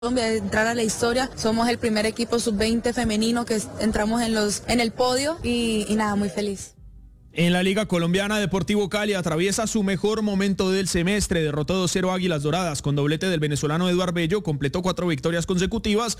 Colombia, entrar a la historia. Somos el primer equipo sub-20 femenino que entramos en el podio y nada, muy feliz. En la Liga Colombiana, Deportivo Cali atraviesa su mejor momento del semestre. Derrotó 2-0 Águilas Doradas con doblete del venezolano Eduard Bello. Completó 4 victorias consecutivas